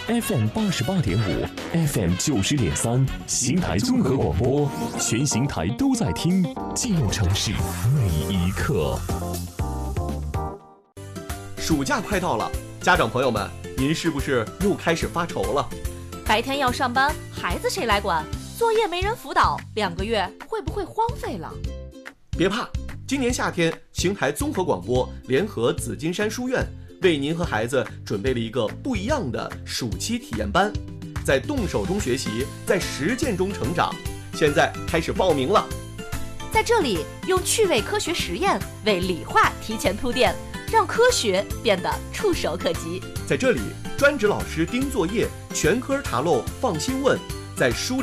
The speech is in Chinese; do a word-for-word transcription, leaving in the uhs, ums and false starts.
F M 八十八点五 ，F M 九十点三，邢台综合广播，全邢台都在听，记录城市每一刻。 暑假快到了，家长朋友们，您是不是又开始发愁了？ 白天要上班，孩子谁来管？作业没人辅导，两个月会不会荒废了？ 别怕，今年夏天，邢台综合广播联合紫金山书院，为您和孩子准备了一个不一样的暑期体验班，在动手中学习，在实践中成长。现在开始报名了。 在这里，用趣味科学实验为理化提前铺垫，让科学变得触手可及。 在这里，专职老师盯作业，全科查漏放心问，在书